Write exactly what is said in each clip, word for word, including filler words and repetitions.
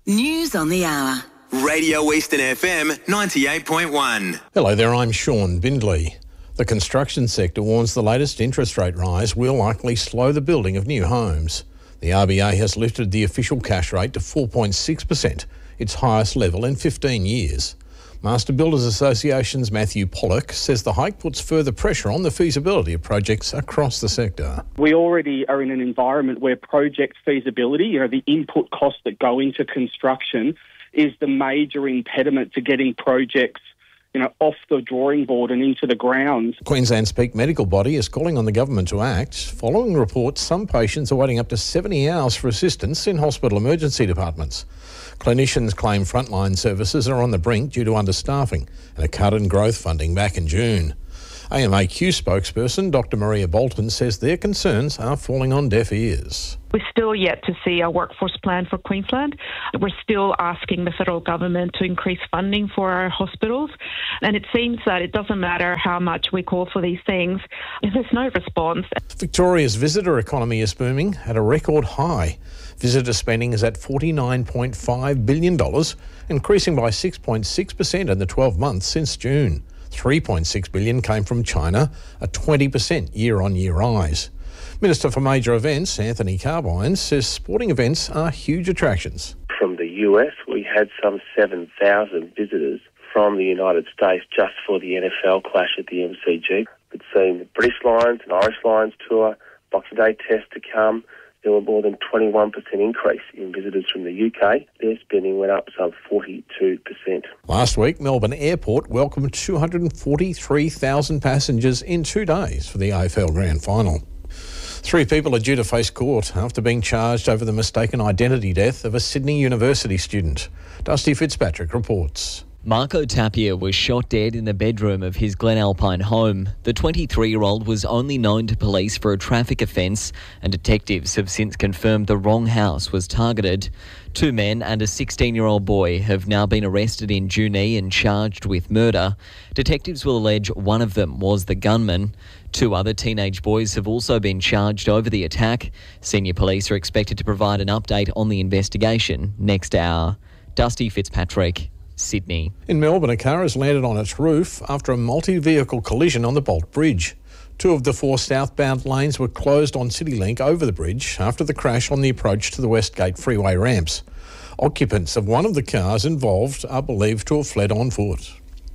News on the hour. Radio Eastern F M ninety-eight point one. Hello there, I'm Sean Bindley. The construction sector warns the latest interest rate rise will likely slow the building of new homes. The R B A has lifted the official cash rate to four point six percent, its highest level in fifteen years. Master Builders Association's Matthew Pollock says the hike puts further pressure on the feasibility of projects across the sector. We already are in an environment where project feasibility, you know, the input costs that go into construction, is the major impediment to getting projects, you know, off the drawing board and into the ground. Queensland's peak medical body is calling on the government to act, following reports some patients are waiting up to seventy hours for assistance in hospital emergency departments. Clinicians claim frontline services are on the brink due to understaffing and a cut in growth funding back in June. A M A Q spokesperson Doctor Maria Bolton says their concerns are falling on deaf ears. We're still yet to see a workforce plan for Queensland. We're still asking the federal government to increase funding for our hospitals. And it seems that it doesn't matter how much we call for these things, there's no response. Victoria's visitor economy is booming at a record high. Visitor spending is at forty-nine point five billion dollars, increasing by six point six percent in the twelve months since June. three point six billion dollars came from China, a twenty percent year-on-year rise. Minister for Major Events, Anthony Carbines, says sporting events are huge attractions. From the U S, we had some seven thousand visitors from the United States just for the N F L clash at the M C G. We've seen the British Lions and Irish Lions tour, Boxing Day test to come. There were more than twenty-one percent increase in visitors from the U K. Their spending went up some forty-two percent. Last week, Melbourne Airport welcomed two hundred forty-three thousand passengers in two days for the A F L Grand Final. Three people are due to face court after being charged over the mistaken identity death of a Sydney University student. Dusty Fitzpatrick reports. Marco Tapia was shot dead in the bedroom of his Glen Alpine home. The twenty-three-year-old was only known to police for a traffic offence, and detectives have since confirmed the wrong house was targeted. Two men and a sixteen-year-old boy have now been arrested in Junee and charged with murder. Detectives will allege one of them was the gunman. Two other teenage boys have also been charged over the attack. Senior police are expected to provide an update on the investigation next hour. Dusty Fitzpatrick, Sydney. In Melbourne, a car has landed on its roof after a multi-vehicle collision on the Bolt Bridge. Two of the four southbound lanes were closed on CityLink over the bridge after the crash on the approach to the Westgate Freeway ramps. Occupants of one of the cars involved are believed to have fled on foot.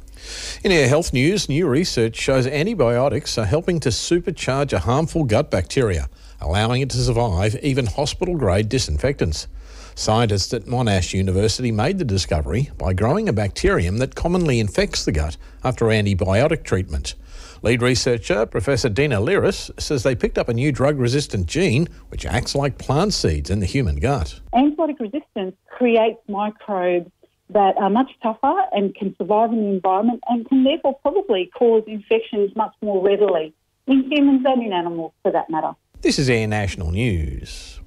In our health news, new research shows antibiotics are helping to supercharge a harmful gut bacteria, allowing it to survive even hospital-grade disinfectants. Scientists at Monash University made the discovery by growing a bacterium that commonly infects the gut after antibiotic treatment. Lead researcher Professor Dina Liris says they picked up a new drug-resistant gene which acts like plant seeds in the human gut. Antibiotic resistance creates microbes that are much tougher and can survive in the environment and can therefore probably cause infections much more readily in humans and in animals for that matter. This is Air National News.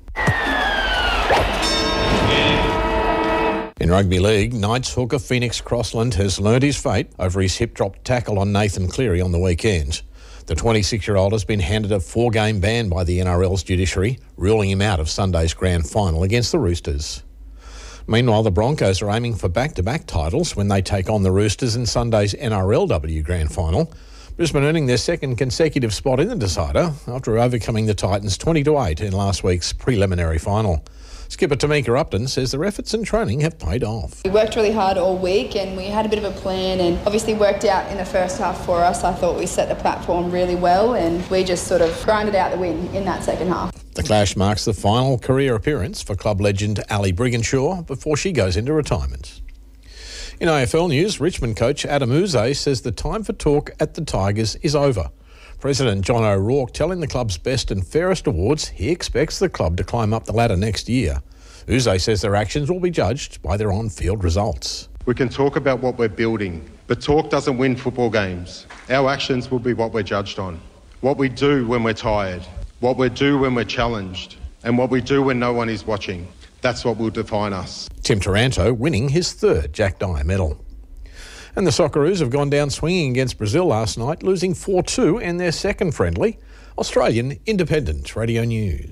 In rugby league, Knights hooker Phoenix Crossland has learned his fate over his hip-drop tackle on Nathan Cleary on the weekend. The twenty-six-year-old has been handed a four-game ban by the N R L's judiciary, ruling him out of Sunday's grand final against the Roosters. Meanwhile, the Broncos are aiming for back-to-back titles when they take on the Roosters in Sunday's N R L W grand final. Brisbane earning their second consecutive spot in the decider after overcoming the Titans twenty to eight in last week's preliminary final. Skipper Tamika Upton says their efforts and training have paid off. We worked really hard all week and we had a bit of a plan and obviously worked out in the first half for us. I thought we set the platform really well and we just sort of grinded out the win in that second half. The clash marks the final career appearance for club legend Ali Brigginshaw before she goes into retirement. In A F L news, Richmond coach Adam Uze says the time for talk at the Tigers is over. President John O'Rourke telling the club's best and fairest awards he expects the club to climb up the ladder next year. Uze says their actions will be judged by their on-field results. We can talk about what we're building, but talk doesn't win football games. Our actions will be what we're judged on. What we do when we're tired, what we do when we're challenged, and what we do when no one is watching. That's what will define us. Tim Taranto winning his third Jack Dyer medal. And the Socceroos have gone down swinging against Brazil last night, losing four two in their second friendly. Australian Independent Radio News.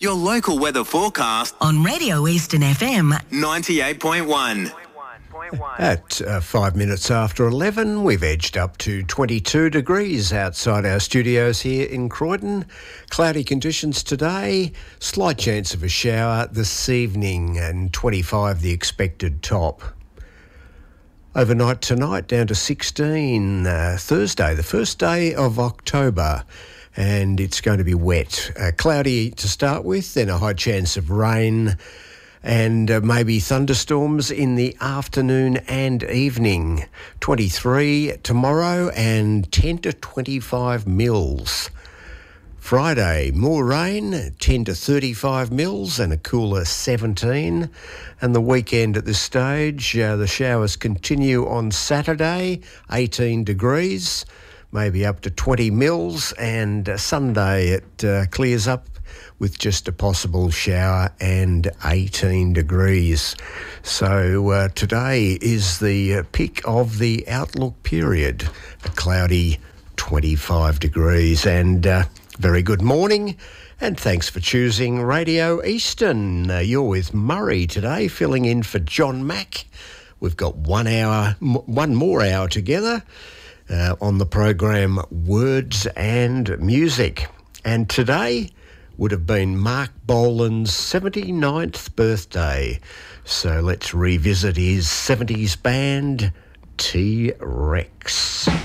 Your local weather forecast on Radio Eastern F M ninety-eight point one. At uh, five minutes after eleven, we've edged up to twenty-two degrees outside our studios here in Croydon. Cloudy conditions today, slight chance of a shower this evening, and twenty-five the expected top. Overnight tonight down to sixteen, uh, Thursday, the first day of October, and it's going to be wet. Uh, cloudy to start with, then a high chance of rain and uh, maybe thunderstorms in the afternoon and evening. twenty-three tomorrow and ten to twenty-five mils. Friday, more rain, ten to thirty-five mils and a cooler seventeen. And the weekend at this stage, uh, the showers continue on Saturday, eighteen degrees, maybe up to twenty mils, and uh, Sunday it uh, clears up with just a possible shower and eighteen degrees. So uh, today is the uh, peak of the outlook period, a cloudy twenty-five degrees. And uh, very good morning, and thanks for choosing Radio Eastern. Uh, you're with Murray today, filling in for John Mack. We've got one hour, m- one more hour together uh, on the program Words and Music. And today would have been Mark Bolan's seventy-ninth birthday. So let's revisit his seventies band, T-Rex.